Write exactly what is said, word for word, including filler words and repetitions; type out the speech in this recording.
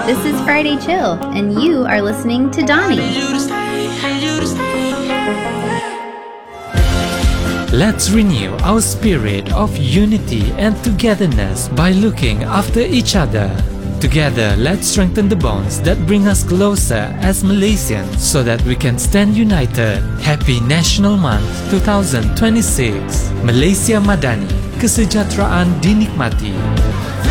This is Friday Chill, and you are listening to Donnie. Let's renew our spirit of unity and togetherness by looking after each other. Together, let's strengthen the bonds that bring us closer as Malaysians so that we can stand united. Happy National Month twenty twenty-six. Malaysia Madani, kesejahteraan dinikmati.